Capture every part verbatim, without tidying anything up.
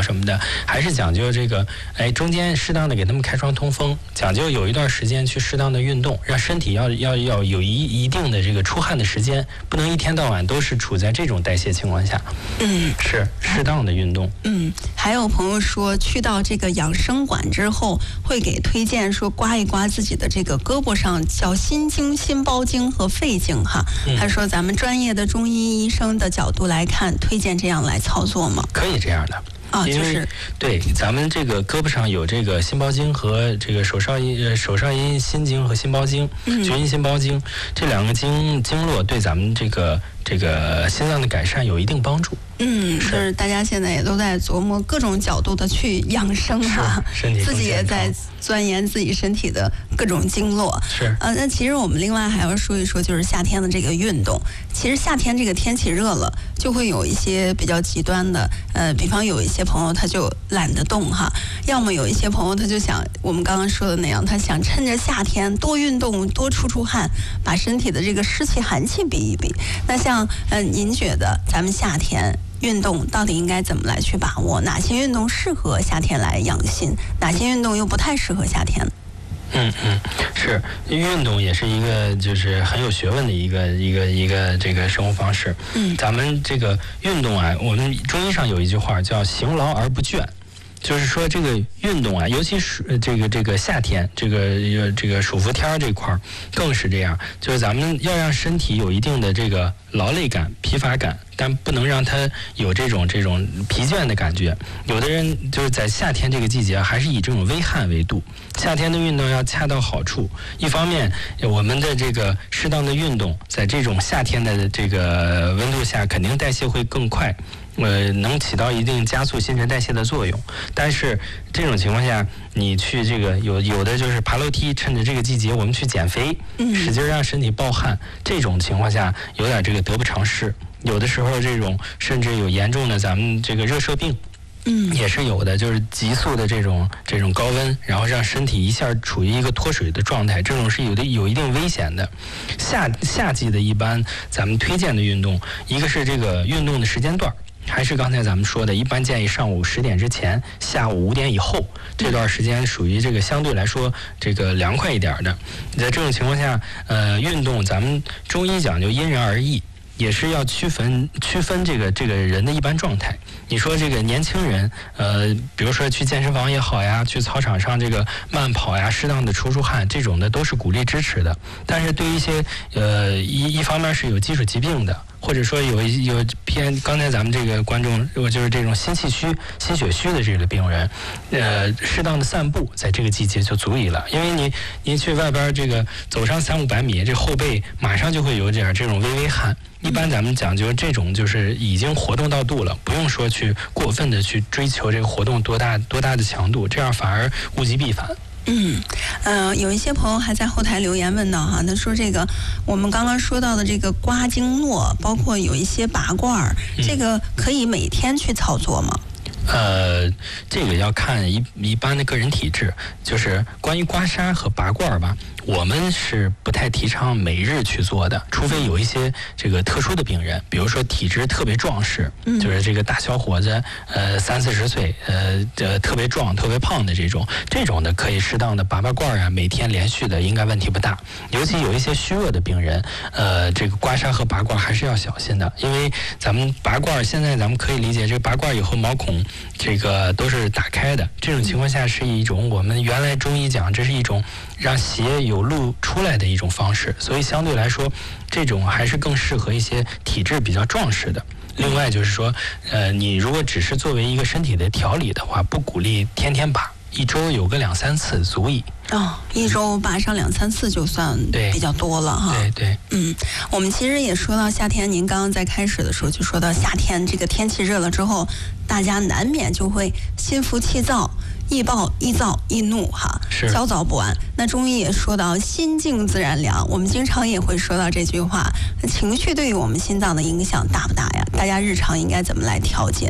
什么的，还是讲究这个，哎，中间适当的给他们开窗通风，讲究有一段时间去适当的运动，让身体要要要有一一定的这个出汗的时间，不能一天到晚都是处在这种代谢情况下。 嗯， 是适当的运动。 嗯，还有朋友说去到这个养生馆之后，会给推荐说刮一刮自己的这个胳膊上，叫心经、心包经和肺经哈。嗯、他说咱们专业的中医医生的角度来看，推荐这样来操作吗？ 可以这样的。 啊，就是对，咱们这个胳膊上有这个心包经和这个手少阴呃手少阴心经和心包经，厥阴心包经这两个经经络对咱们这个这个心脏的改善有一定帮助。 嗯，就是大家现在也都在琢磨各种角度的去养生哈， 身体自己也在钻研自己身体的各种经络。 是， 呃，那其实我们另外还要说一说，就是夏天的这个运动。其实夏天这个天气热了，就会有一些比较极端的，呃，比方有一些朋友他就懒得动哈，要么有一些朋友他就想我们刚刚说的那样，他想趁着夏天多运动，多出出汗，把身体的这个湿气寒气避一避。那像呃，您觉得咱们夏天运动到底应该怎么来去把握？哪些运动适合夏天来养心？哪些运动又不太适合夏天？ 嗯嗯，是运动也是一个就是很有学问的一个一个一个这个生活方式。嗯，咱们这个运动啊，我们中医上有一句话叫“行劳而不倦”。就是说，这个运动啊，尤其是这个这个夏天，这个这个暑伏天这块儿，更是这样。就是咱们要让身体有一定的这个劳累感、疲乏感，但不能让它有这种这种疲倦的感觉。有的人就是在夏天这个季节，还是以这种微汗为度。夏天的运动要恰到好处。一方面，我们的这个适当的运动，在这种夏天的这个温度下，肯定代谢会更快。呃，能起到一定加速新陈代谢的作用，但是这种情况下，你去这个有有的就是爬楼梯，趁着这个季节我们去减肥，使劲让身体暴汗，这种情况下有点这个得不偿失。有的时候这种甚至有严重的咱们这个热射病。嗯，也是有的，就是急速的这种这种高温，然后让身体一下处于一个脱水的状态，这种是有的有一定危险的。夏夏季的一般咱们推荐的运动，一个是这个运动的时间段。还是刚才咱们说的，一般建议上午十点之前，下午五点以后这段时间属于这个相对来说这个凉快一点的。在这种情况下，呃，运动咱们中医讲究因人而异，也是要区分区分这个这个人的一般状态。你说这个年轻人，呃，比如说去健身房也好呀，去操场上这个慢跑呀，适当的出出汗，这种的都是鼓励支持的。但是对于一些呃一一方面是有基础疾病的。或者说有有偏刚才咱们这个观众，如果就是这种心气虚、心血虚的这个病人，呃，适当的散步，在这个季节就足以了。因为你你去外边这个走上三五百米，这后背马上就会有点这种微微汗。一般咱们讲究这种就是已经活动到度了，不用说去过分的去追求这个活动多大多大的强度，这样反而物极必反。 嗯，呃，有一些朋友还在后台留言问到哈，他说这个我们刚刚说到的这个刮经络，包括有一些拔罐，嗯、这个可以每天去操作吗？ 呃，这个要看一一般的个人体质，就是关于刮痧和拔罐吧，我们是不太提倡每日去做的，除非有一些这个特殊的病人，比如说体质特别壮实，嗯、就是这个大小伙子，呃，三四十岁，呃，呃，特别壮、特别胖的这种，这种的可以适当的拔拔罐啊，每天连续的应该问题不大。尤其有一些虚弱的病人，呃，这个刮痧和拔罐还是要小心的，因为咱们拔罐现在咱们可以理解，这个拔罐以后毛孔这个都是打开的，这种情况下是一种我们原来中医讲，这是一种让血有路出来的一种方式，所以相对来说，这种还是更适合一些体质比较壮实的。另外就是说，呃，你如果只是作为一个身体的调理的话，不鼓励天天拔，一周有个两三次足矣。 哦，一周拔上两三次就算比较多了哈。 对对， 嗯，我们其实也说到夏天，您刚刚在开始的时候就说到夏天这个天气热了之后，大家难免就会心浮气躁。易暴易躁易怒哈，焦躁不安。那中医也说到心静自然凉，我们经常也会说到这句话。情绪对于我们心脏的影响大不大呀？大家日常应该怎么来调节呢？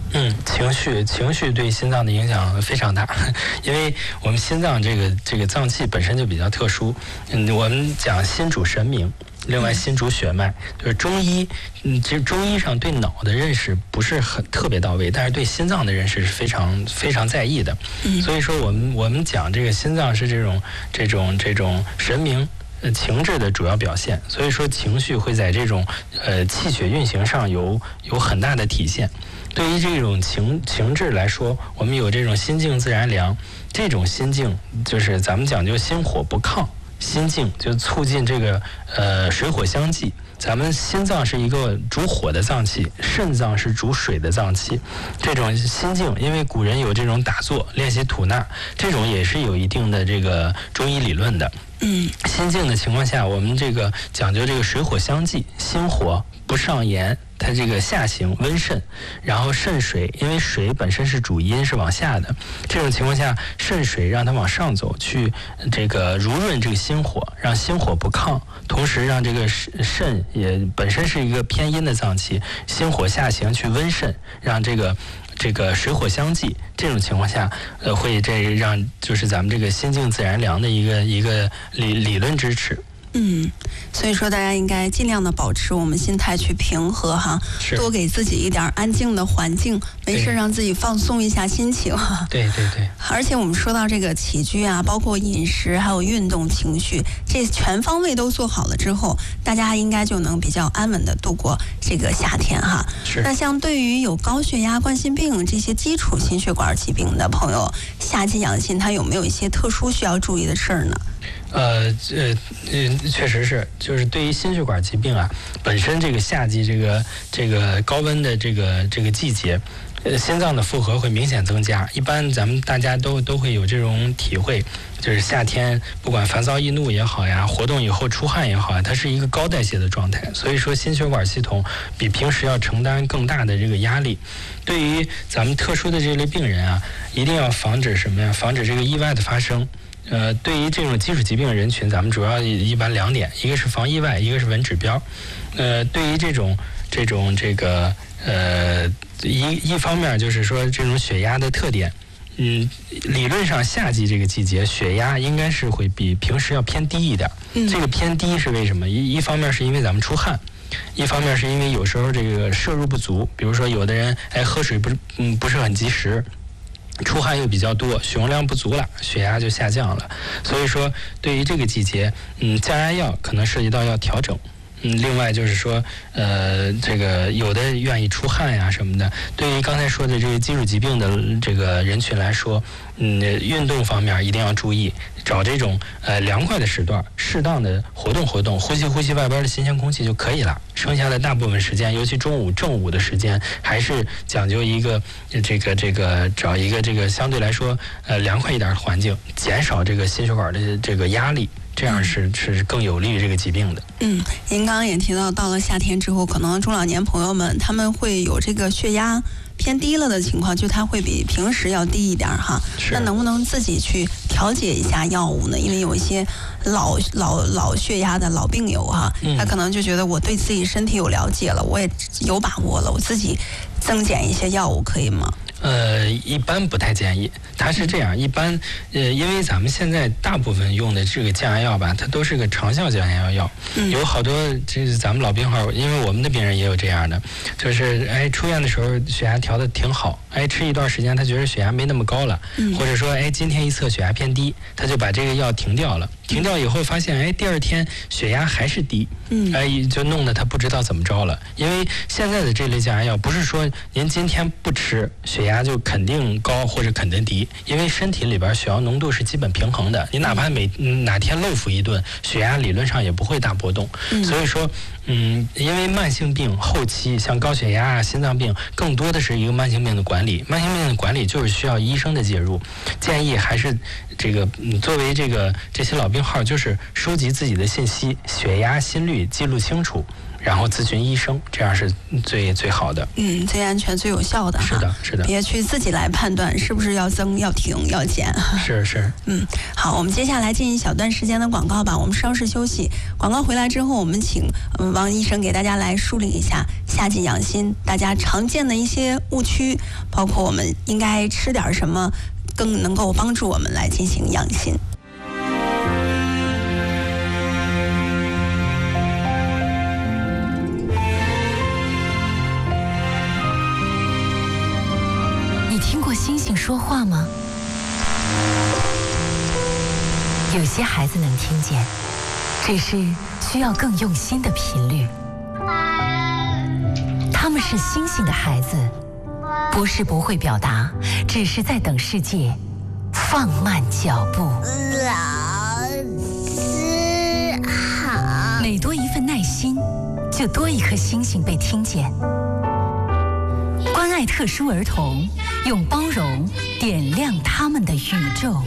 嗯，情绪情绪对心脏的影响非常大，因为我们心脏这个这个脏器本身就比较特殊。嗯，我们讲心主神明，另外心主血脉，就是中医，嗯，其实中医上对脑的认识不是很特别到位，但是对心脏的认识是非常非常在意的。 嗯， 所以说我们我们讲这个心脏是这种这种这种神明。呃，情志的主要表现，所以说情绪会在这种呃气血运行上有有很大的体现。对于这种情情志来说，我们有这种心静自然凉，这种心静就是咱们讲究心火不亢，心静就促进这个呃水火相济。咱们心脏是一个主火的脏器，肾脏是主水的脏器。这种心静，因为古人有这种打坐练习吐纳，这种也是有一定的这个中医理论的。 嗯， 心静的情况下，我们这个讲究这个水火相济，心火不上炎，它这个下行温肾，然后肾水，因为水本身是主阴，是往下的，这种情况下，肾水让它往上走，去这个濡润这个心火，让心火不亢，同时让这个肾也本身是一个偏阴的脏器，心火下行去温肾，让这个。这个水火相济，这种情况下，呃，会这让就是咱们这个心静自然凉的一个一个理理论支持。 嗯，所以说大家应该尽量的保持我们心态去平和哈，多给自己一点安静的环境，没事让自己放松一下心情。 对对对。 而且我们说到这个起居啊，包括饮食，还有运动、情绪，这全方位都做好了之后，大家应该就能比较安稳的度过这个夏天哈。 是。 那像对于有高血压、冠心病这些基础心血管疾病的朋友，夏季养心，它有没有一些特殊需要注意的事儿呢？ 呃呃呃，确实是，就是对于心血管疾病啊，本身这个夏季这个这个高温的这个这个季节，呃，心脏的负荷会明显增加。一般咱们大家都都会有这种体会，就是夏天不管烦躁易怒也好呀，活动以后出汗也好呀，它是一个高代谢的状态，所以说心血管系统比平时要承担更大的这个压力。对于咱们特殊的这类病人啊，一定要防止什么呀？防止这个意外的发生。呃，对于这种基础疾病人群，咱们主要一般两点，一个是防意外，一个是稳指标。呃，对于这种这种这个呃一一方面就是说这种血压的特点，嗯，理论上夏季这个季节血压应该是会比平时要偏低一点。嗯，这个偏低是为什么？一一方面是因为咱们出汗。一方面是因为有时候这个摄入不足，比如说有的人哎喝水不是嗯不是很及时。出汗又比较多，血容量不足了，血压就下降了。所以说，对于这个季节，嗯，降压药可能涉及到要调整。嗯，另外就是说，呃，这个有的愿意出汗呀什么的，对于刚才说的这个基础疾病的这个人群来说，嗯，运动方面一定要注意，找这种呃凉快的时段，适当的活动活动，呼吸呼吸外边的新鲜空气就可以了。剩下的大部分时间，尤其中午正午的时间，还是讲究一个这个这个找一个这个相对来说呃凉快一点的环境，减少这个心血管的这个压力。这样是是更有利于这个疾病的。 嗯，您刚刚也提到，到了夏天之后，可能中老年朋友们他们会有这个血压偏低了的情况，就它会比平时要低一点哈。那能不能自己去调节一下药物呢？因为有一些老老老血压的老病友哈，他可能就觉得我对自己身体有了解了，我也有把握了，我自己增减一些药物可以吗？ 呃，一般不太建议。它是这样，一般呃，因为咱们现在大部分用的这个降压药吧，它都是个长效降压药，嗯、有好多这是咱们老病号，因为我们的病人也有这样的，就是哎出院的时候血压调的挺好，哎吃一段时间他觉得血压没那么高了，嗯、或者说哎今天一测血压偏低，他就把这个药停掉了。停掉以后发现，哎，第二天血压还是低，嗯，哎，就弄得他不知道怎么着了。因为现在的这类降压药，不是说您今天不吃，血压就肯定高或者肯定低，因为身体里边血氧浓度是基本平衡的。你哪怕每哪天漏服一顿，血压理论上也不会大波动。嗯、所以说，嗯，因为慢性病后期像高血压啊、心脏病，更多的是一个慢性病的管理。慢性病的管理就是需要医生的介入。建议还是这个，嗯，作为这个这些老病号，就是收集自己的信息，血压、心率记录清楚， 然后咨询医生，这样是最最好的。 嗯，最安全、最有效的。 是的，是的。 别去自己来判断是不是要增、要停、要减。 是是。 嗯，好，我们接下来进一小段时间的广告吧。我们稍事休息，广告回来之后，我们请嗯王医生给大家来梳理一下夏季养心大家常见的一些误区，包括我们应该吃点什么，更能够帮助我们来进行养心。 你听过星星说话吗？有些孩子能听见，只是需要更用心的频率。他们是星星的孩子，不是不会表达，只是在等世界放慢脚步。 老师好。 每多一份耐心，就多一颗星星被听见。关爱特殊儿童，用包容点亮他们的宇宙。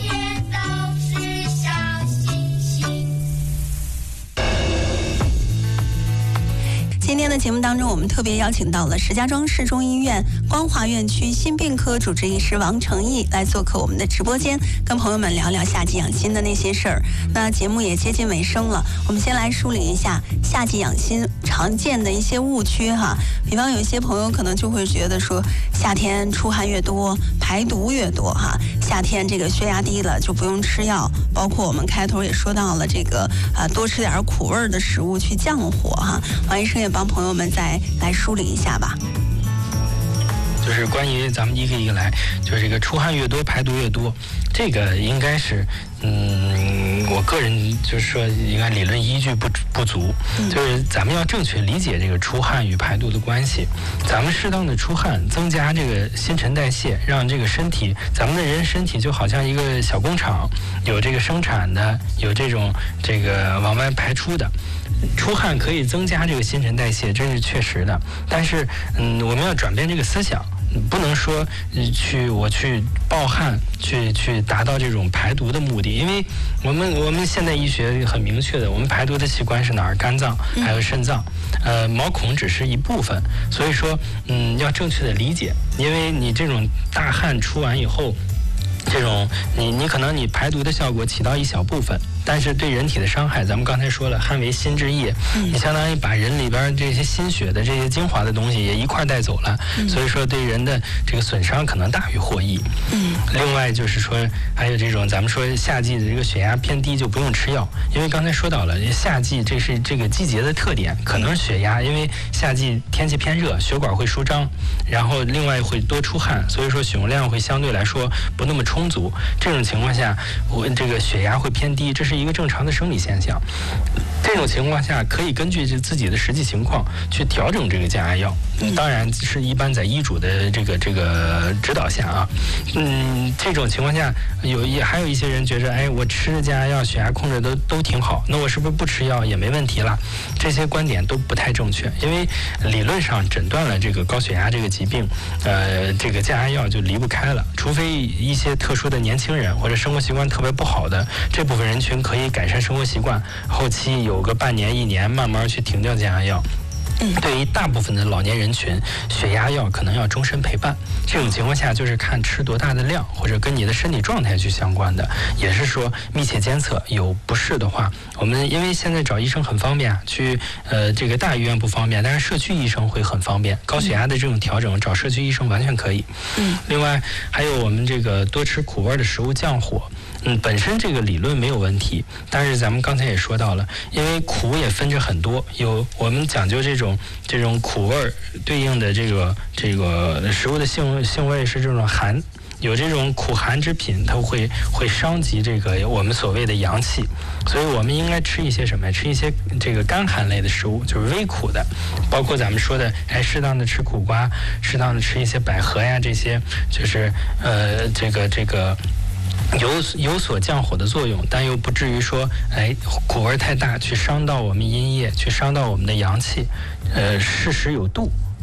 今天的节目当中，我们特别邀请到了石家庄市中医院光华院区心病科主治医师王成义来做客我们的直播间，跟朋友们聊聊夏季养心的那些事儿。那节目也接近尾声了，我们先来梳理一下夏季养心常见的一些误区哈。比方有一些朋友可能就会觉得说，夏天出汗越多，排毒越多哈，夏天这个血压低了就不用吃药，包括我们开头也说到了这个啊、呃，多吃点苦味的食物去降火哈。王医生也帮朋友们再来梳理一下吧。 就是关于咱们一个一个来，就是这个出汗越多排毒越多，这个应该是嗯，我个人就是说应该理论依据不不足，就是咱们要正确理解这个出汗与排毒的关系。咱们适当的出汗，增加这个新陈代谢，让这个身体，咱们的人身体就好像一个小工厂，有这个生产的，有这种这个往外排出的。出汗可以增加这个新陈代谢，这是确实的。但是，嗯，我们要转变这个思想，不能说、呃、去我去暴汗，去去达到这种排毒的目的。因为我们我们现代医学很明确的，我们排毒的器官是哪儿？肝脏还有肾脏，呃，毛孔只是一部分。所以说，嗯，要正确的理解，因为你这种大汗出完以后。这种你你可能你排毒的效果起到一小部分，但是对人体的伤害，咱们刚才说了，汗为心之液，你相当于把人里边这些心血的这些精华的东西也一块带走了，所以说对人的这个损伤可能大于获益。嗯，另外就是说还有这种咱们说夏季的这个血压偏低就不用吃药，因为刚才说到了夏季这是这个季节的特点，可能血压因为夏季天气偏热，血管会舒张，然后另外会多出汗，所以说血容量会相对来说不那么充足，这种情况下我这个血压会偏低，这是一个正常的生理现象。这种情况下可以根据自己的实际情况去调整这个降压药，当然是一般在医嘱的这个这个指导下啊。嗯，这种情况下有也还有一些人觉着，哎，我吃降压药血压控制都都挺好，那我是不是不吃药也没问题了？这些观点都不太正确，因为理论上诊断了这个高血压这个疾病，呃，这个降压药就离不开了，除非一些特殊的年轻人或者生活习惯特别不好的这部分人群可以改善生活习惯，后期有个半年一年慢慢去停掉降压药。对于大部分的老年人群，血压药可能要终身陪伴。这种情况下，就是看吃多大的量，或者跟你的身体状态去相关的。也是说密切监测，有不适的话，我们因为现在找医生很方便啊，去呃这个大医院不方便，但是社区医生会很方便。高血压的这种调整，找社区医生完全可以。嗯。另外还有我们这个多吃苦味的食物降火。嗯，本身这个理论没有问题，但是咱们刚才也说到了，因为苦也分着很多，有我们讲究这种这种苦味儿对应的这个这个食物的性性味是这种寒，有这种苦寒之品，它会会伤及这个我们所谓的阳气，所以我们应该吃一些什么？吃一些这个甘寒类的食物，就是微苦的，包括咱们说的，哎，适当的吃苦瓜，适当的吃一些百合呀，这些就是呃这个这个。有有所降火的作用，但又不至于说，哎，苦味太大，去伤到我们阴液，去伤到我们的阳气。呃，适时有度，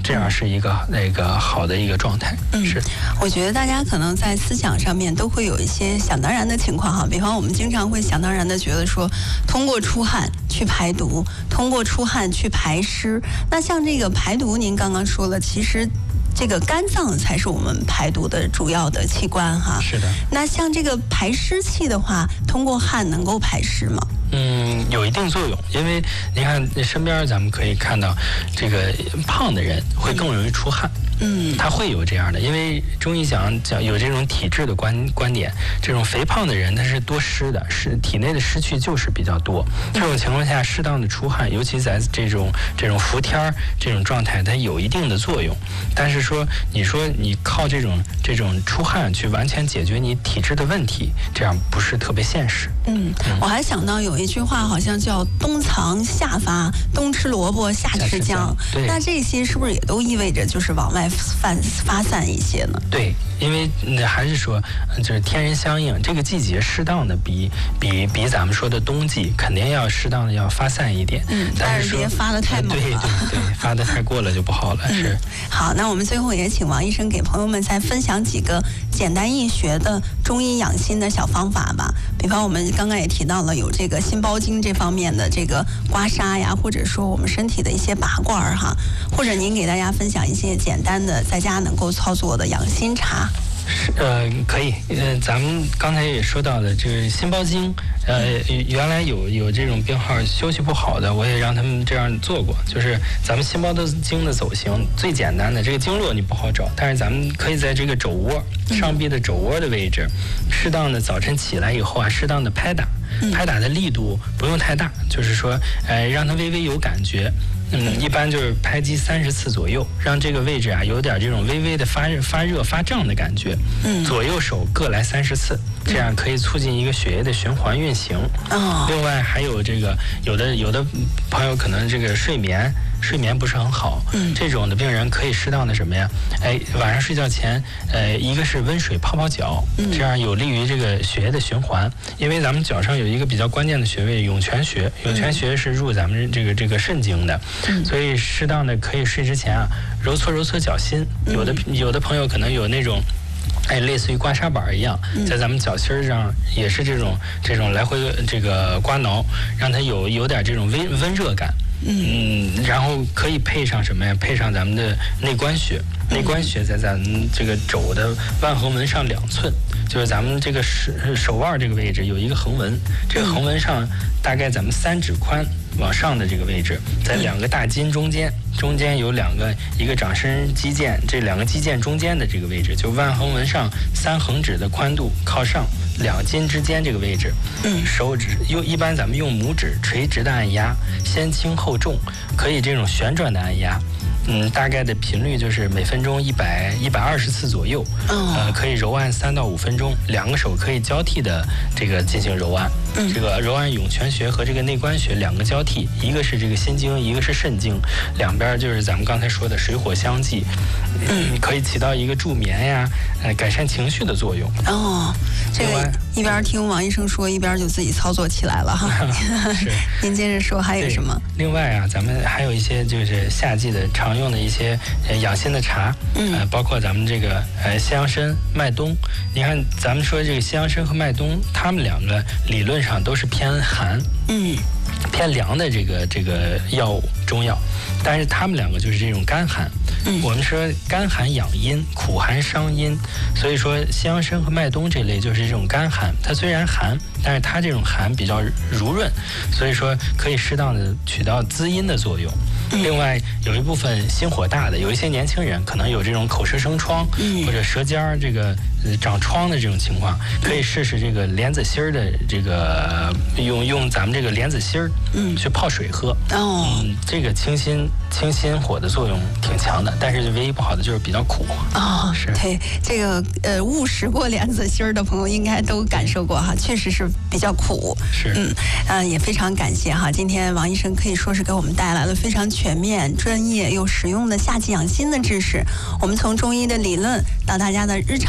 这样是一个那个好的一个状态。 嗯， 是。 我觉得大家可能在思想上面都会有一些想当然的情况哈，比方我们经常会想当然的觉得说，通过出汗去排毒，通过出汗去排湿。那像这个排毒，您刚刚说了，其实这个肝脏才是我们排毒的主要的器官哈。 是的。 那像这个排湿气的话，通过汗能够排湿吗？ 嗯，有一定作用，因为你看身边咱们可以看到，这个胖的人会更容易出汗。嗯，他会有这样的，因为中医讲讲有这种体质的观观点，这种肥胖的人他是多湿的，是体内的湿气就是比较多。这种情况下，适当的出汗，尤其在这种这种伏天儿这种状态，它有一定的作用。但是说，你说你靠这种这种出汗去完全解决你体质的问题，这样不是特别现实。 嗯，嗯我还想到有一句话，好像叫“冬藏夏发”，冬吃萝卜，夏吃姜。 对， 那这些是不是也都意味着就是往外发发散一些呢？ 对，因为还是说就是天人相应，这个季节适当的比比比咱们说的冬季肯定要适当的要发散一点。 嗯，但是别发得太猛了。 对对对，发得太过了就不好了。是。 嗯、好，那我们最后也请王医生给朋友们再分享几个简单易学的中医养心的小方法吧。比方我们刚刚也提到了有这个心包经这方面的这个刮痧呀，或者说我们身体的一些拔罐哈，或者您给大家分享一些简单的在家能够操作的养心茶。 是呃，可以，呃，咱们刚才也说到了，这个心包经，呃，原来有有这种病号休息不好的，我也让他们这样做过，就是咱们心包的经的走形最简单的，这个经络你不好找，但是咱们可以在这个肘窝上臂的肘窝的位置，适当的早晨起来以后啊，适当的拍打，拍打的力度不用太大，就是说，呃，让它微微有感觉。嗯，一般就是拍击三十次左右，让这个位置啊有点这种微微的发热、发热、发胀的感觉。嗯，左右手各来三十次，这样可以促进一个血液的循环运行。哦。另外还有这个，有的有的朋友可能这个睡眠睡眠不是很好，嗯，这种的病人可以适当的什么呀？哎，晚上睡觉前，呃，一个是温水泡泡脚，这样有利于这个血液的循环。因为咱们脚上有一个比较关键的穴位涌泉穴，涌泉穴是入咱们这个这个肾经的。所以适当的可以睡之前啊，揉搓揉搓脚心。有的有的朋友可能有那种，哎，类似于刮痧板一样，在咱们脚心上也是这种这种来回这个刮挠，让它有有点这种温温热感。嗯，然后可以配上什么呀？配上咱们的内关穴。内关穴在咱们这个肘的腕横纹上两寸，就是咱们这个手手腕这个位置有一个横纹，这个横纹上大概咱们三指宽往上的这个位置，在两个大筋中间，中间有两个，一个掌伸肌腱，这两个肌腱中间的这个位置，就腕横纹上三横指的宽度靠上两筋之间这个位置。嗯，手指用一般咱们用拇指垂直的按压，先轻后重，可以这种旋转的按压。嗯，大概的频率就是每分钟一百一百二十次左右，呃，可以揉按三到五分钟，两个手可以交替的这个进行揉按。嗯，这个揉按涌泉穴和这个内关穴两个交替，一个是这个心经，一个是肾经，两边就是咱们刚才说的水火相济，嗯，可以起到一个助眠呀，呃，改善情绪的作用。 哦，这个一边听王医生说，一边就自己操作起来了哈。是，您接着说还有什么？ 另外啊，咱们还有一些就是夏季的常用的一些呃养心的茶，嗯、呃，包括咱们这个呃西洋参、麦冬。你看，咱们说这个西洋参和麦冬，它们两个理论上都是偏寒，嗯，偏凉的这个这个药物中药，但是它们两个就是这种干寒。嗯，我们说干寒养阴，苦寒伤阴，所以说西洋参和麦冬这类就是这种干寒，它虽然寒，但是它这种寒比较濡润，所以说可以适当的起到滋阴的作用。另外有一部分心火大的，有一些年轻人可能有这种口舌生疮，或者舌尖儿这个长疮的这种情况，可以试试这个莲子心儿的这个用用咱们这个莲子心儿，嗯，去泡水喝。哦，嗯，这个清心清心火的作用挺强的，但是唯一不好的就是比较苦。 哦，是，对，这个呃误食过莲子心儿的朋友应该都感受过哈，确实是比较苦。 是， 嗯，呃，也非常感谢哈，今天王医生可以说是给我们带来了非常全面、专业又实用的夏季养心的知识。我们从中医的理论到大家的日常起居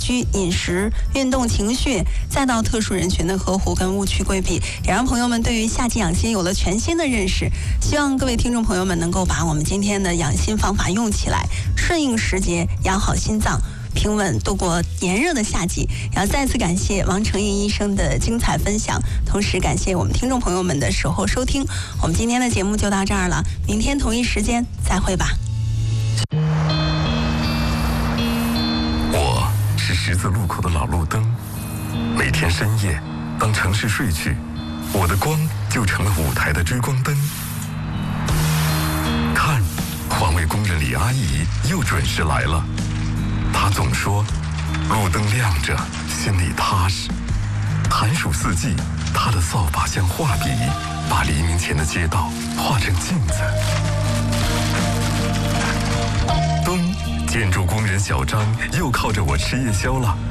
居、饮食、运动、情绪，再到特殊人群的呵护跟误区规避，也让朋友们对于夏季养心有了全新的认识。希望各位听众朋友们能够把我们今天的养心方法用起来，顺应时节，养好心脏，平稳度过炎热的夏季。然后再次感谢王成义医生的精彩分享，同时感谢我们听众朋友们的守候收听。我们今天的节目就到这儿了，明天同一时间再会吧。 我是十字路口的老路灯，每天深夜，当城市睡去，我的光就成了舞台的追光灯。看，环卫工人李阿姨又准时来了。她总说，路灯亮着，心里踏实。寒暑四季，她的扫把像画笔，把黎明前的街道画成镜子。灯，建筑工人小张又靠着我吃夜宵了。